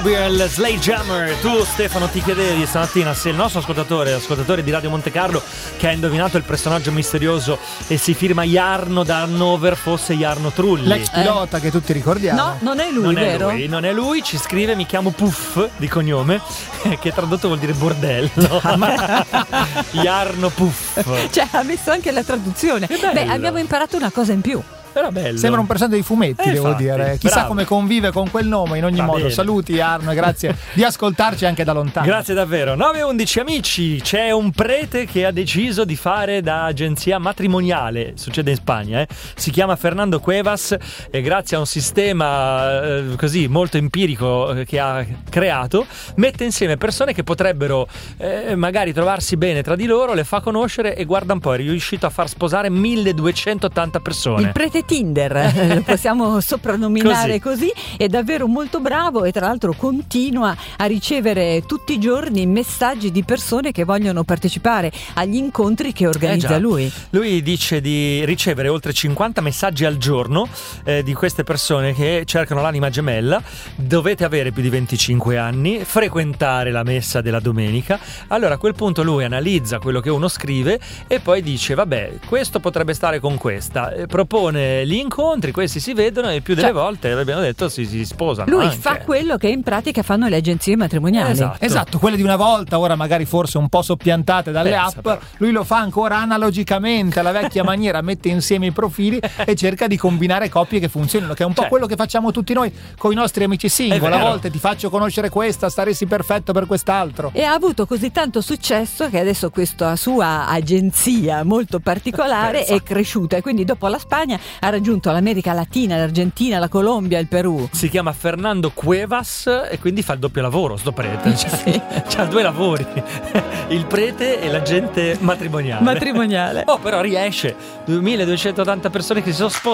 Sledgehammer. Tu, Stefano, ti chiedevi stamattina se il nostro ascoltatore di Radio Monte Carlo, che ha indovinato il personaggio misterioso e si firma Jarno da Hannover, fosse Jarno Trulli, l'ex pilota che tutti ricordiamo. No, non è lui, vero? Non è lui, ci scrive: mi chiamo Puff di cognome, che tradotto vuol dire bordello. Jarno Puff. Cioè, ha messo anche la traduzione. Beh, abbiamo imparato una cosa in più. Era bello. Sembra un personaggio dei fumetti, devo infatti, dire. Chissà bravo. come convive con quel nome. In ogni Va modo, bene. saluti Arno e grazie di ascoltarci anche da lontano. Grazie davvero. 9:11 amici, c'è un prete che ha deciso di fare da agenzia matrimoniale, succede in Spagna, si chiama Fernando Cuevas e grazie a un sistema così molto empirico che ha creato, mette insieme persone che potrebbero magari trovarsi bene tra di loro, le fa conoscere e guarda un po', è riuscito a far sposare 1280 persone. Il prete Tinder, lo possiamo soprannominare così, è davvero molto bravo e tra l'altro continua a ricevere tutti i giorni messaggi di persone che vogliono partecipare agli incontri che organizza lui. Lui dice di ricevere oltre 50 messaggi al giorno di queste persone che cercano l'anima gemella. Dovete avere più di 25 anni, frequentare la messa della domenica. Allora a quel punto lui analizza quello che uno scrive e poi dice: vabbè, questo potrebbe stare con questa, propone gli incontri, questi si vedono e più delle volte, abbiamo detto, si sposano. Lui anche fa quello che in pratica fanno le agenzie matrimoniali. Esatto, quelle di una volta, ora magari forse un po' soppiantate dalle app. Però. Lui lo fa ancora analogicamente, alla vecchia maniera, mette insieme i profili e cerca di combinare coppie che funzionino, che è un po' quello che facciamo tutti noi con i nostri amici single. A volte ti faccio conoscere questa, staresti perfetto per quest'altro. E ha avuto così tanto successo che adesso questa sua agenzia molto particolare è cresciuta e quindi dopo la Spagna ha raggiunto l'America Latina, l'Argentina, la Colombia, il Perù. Si chiama Fernando Cuevas e quindi fa il doppio lavoro sto prete, c'ha due lavori, il prete e l'agente matrimoniale. Però però riesce, 1280 persone che si sono sposate